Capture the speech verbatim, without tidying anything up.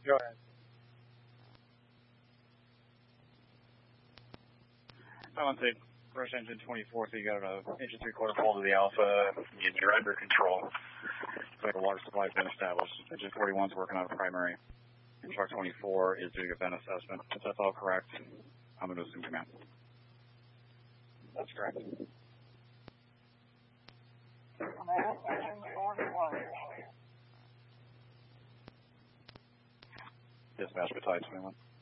Go ahead. I want to say first engine twenty-four, so you got an inch and three quarter fall to the alpha. You're under control. Looks like a water supply has been established. Engine forty-one is working on a primary. And truck twenty-four is doing a vent assessment. If that's all correct, I'm going to assume command. That's correct. Dispatch Battalion twenty-one.